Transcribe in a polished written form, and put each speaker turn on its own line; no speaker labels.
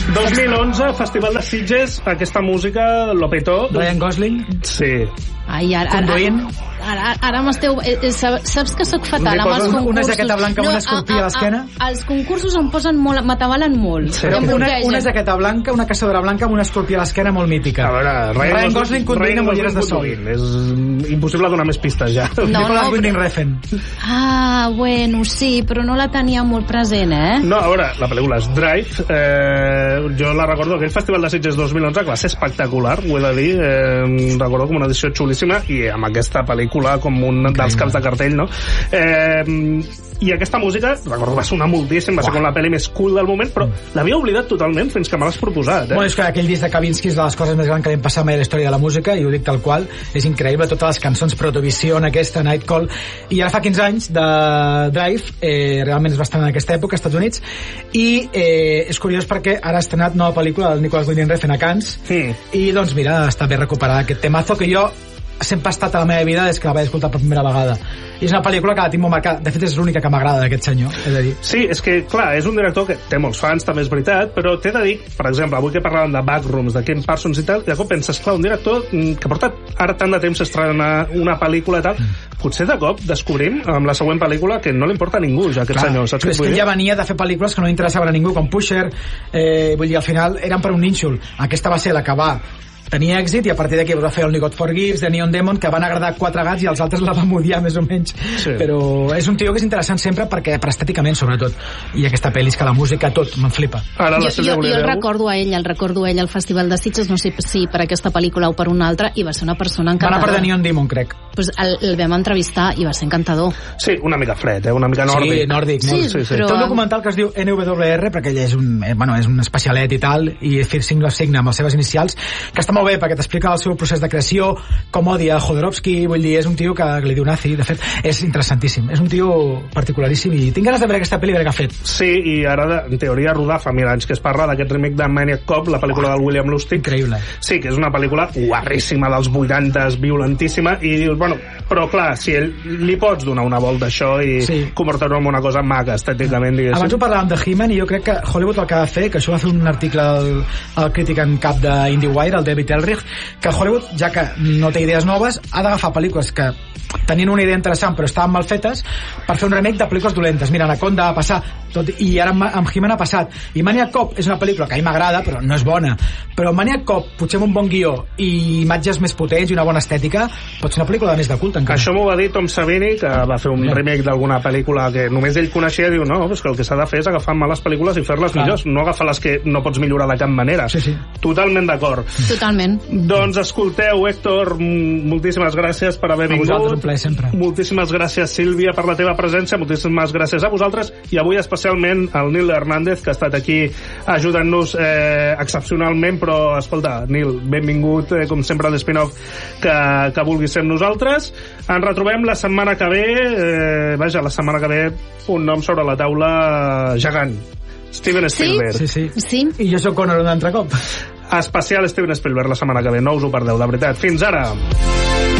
2011, Festival de Sitges, aquesta música lo petó.
Ryan Gosling?
Sí.
Ai, ara m'esteu... Saps que sóc fatal amb els concursos.
Una jaqueta blanca amb una escorpia a l'esquena?
Els concursos em posen molt... m'atabalen molt.
Sí. Una jaqueta blanca, una caçadora blanca amb una escorpia a l'esquena molt mítica.
A veure,
Ryan Gosling conduint amb ulleres de sol.
És impossible donar més pistes ja.
Nicolas Winding Refn.
Ah, bueno, sí, però no la tenia molt present,
No, a veure, la pel·lícula és Drive. Jo la recordo, aquell Festival de Sitges 2011 que va ser espectacular, ho he de dir. Recordo com una edició xulíssima i amb aquesta pel·lícula com un dels caps de cartell, no? I aquesta música, recordo, va sonar moltíssim, va ser com la pel·li més cool del moment, però l'havia oblidat totalment fins que me l'has proposat.
Bueno, és que aquell disc de Kavinsky és de les coses més grans que li hem passat mai a la història de la música, i ho dic tal qual, és increïble, totes les cançons, Protovision, aquesta, Nightcall, i ara fa 15 anys de Drive, realment és bastant en aquesta època, als Estats Units, i és curiós perquè ara ha estrenat nova pel·lícula del Nicolas Winding Refn a Cannes, i doncs mira, està bé recuperar aquest temazo que jo sempre ha estat a la meva vida des que la vaig escoltar per primera vegada, i és una pel·lícula que la tinc molt marcada. De fet és l'única que m'agrada d'aquest senyor, és a dir.
Sí, és que clar, és un director que té molts fans, també és veritat, però t'he de dir, per exemple, avui que parlàvem de Backrooms, de Ken Parsons i tal, i de cop penses, clar, un director que porta ara tant de temps estrenar una pel·lícula i tal, potser de cop descobrim amb la següent pel·lícula que no li importa a ningú ja aquest senyor, saps?
És que ja venia de fer pel·lícules que no interessaven a ningú, com Pusher, vull dir, al final eren per un nínxol. Aquesta va ser la que va tenir èxit, i a partir d'aquí va fer Only God Forgives, de Neon Demon, que van agradar 4 gats i els altres la van odiar més o menys, però és un tio que és interessant sempre perquè per estèticament sobretot, i aquesta pel·li és que la música tot me'n flipa.
Jo el recordo a ell al Festival de Sitges, no sé si per aquesta pel·lícula o per una altra, i va ser una persona encantadora.
Va anar per de Neon Demon, crec.
Pues el vam entrevistar i va ser encantador.
Sí, una mica fred, una mica nòrdic.
Sí, nòrdic.
Sí,
però... Té un documental que es diu NWR, perquè ell és un especialet i tal, i Signe amb les seves inicials, que està molt bé perquè t'explica el seu procés de creació, com odia Jodorowsky, vull dir, és un tio que li diu nazi, de fet, és interessantíssim, és un tio particularíssim, i tinc ganes de veure aquesta pel·li i veure què ha fet.
Sí, i ara, en teoria, rodar fa 1000 anys que es parla d'aquest remake de Maniac Cop, la pel·lícula del William Lustig.
Increïble.
Sí, que és una pel·lícula guarríssima dels 80s, violentíssima, i dius, bueno, però clar, si li pots donar una volta a això i convertir-ho en una cosa maca, estèticament, diguéssim.
Abans ho parlàvem de He-Man, i jo crec que Hollywood el que ha de fer, que això va fer un article al crític en cap d'IndieWire, el David Elrich, que Hollywood, ja que no té idees noves, ha d'agafar pel·lícules que tenien una idea interessant però estaven mal fetes per fer un remake de pel·lícules dolentes. Mira, Anaconda va passar, i ara amb He-Man ha passat, i Maniac Cop és una pel·lícula que a mi m'agrada però no és bona, però Maniac Cop, potser amb un bon guió i imatges més potents i una bona estètica, pot ser una pel·lícula més de culte encara.
Això m'ho va dir Tom Savini, que va fer un remake d'alguna pel·lícula que només ell coneixia, i diu, no, és que el que s'ha de fer és agafar males pel·lícules i fer-les millors, no agafar les que no pots millorar de cap manera.
Sí.
Totalment d'acord.
Totalment.
Doncs escolteu, Héctor, moltíssimes gràcies per haver vingut.
A vosaltres, un plaer sempre.
Moltíssimes gràcies, Sílvia, per la teva presència, moltíssimes gràcies a vosaltres, i avui especialment al Nil Hernández, que ha estat aquí ajudant-nos excepcionalment, però escolta, Nil, benvingut com sempre a l'Spin-Off que vulguis ser amb nosaltres. Ens retrobem la setmana que ve, la setmana que ve un nom sobre la taula gegant, Steven Spielberg.
Sí.
I jo sóc Connor un altre cop.
Especial Steven Spielberg la setmana que ve, no us ho perdeu, de veritat. Fins ara!